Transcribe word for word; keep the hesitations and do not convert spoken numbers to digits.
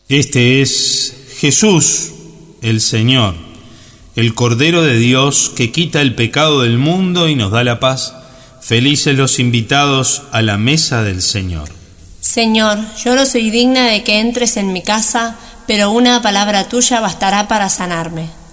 Este es Jesús, el Señor, el Cordero de Dios que quita el pecado del mundo y nos da la paz. Felices los invitados a la mesa del Señor. Señor, yo no soy digna de que entres en mi casa, pero una palabra tuya bastará para sanarme.